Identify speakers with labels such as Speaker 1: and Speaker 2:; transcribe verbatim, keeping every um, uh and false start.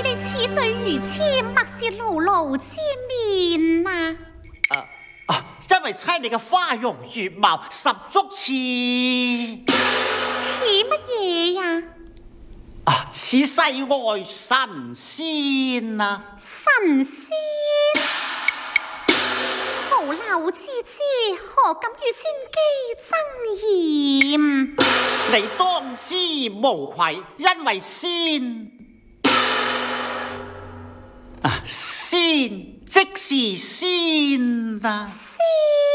Speaker 1: 你哋此罪如痴，莫是牢牢之面啊！
Speaker 2: 啊啊！因為猜你嘅花容月貌十足似
Speaker 1: 似乜嘢呀？
Speaker 2: 啊，似世外神仙啊！
Speaker 1: 神仙，無漏之之，何敢與仙姬爭妍？
Speaker 2: 你當之無愧，因為仙啊，仙即是仙啊！
Speaker 1: 仙。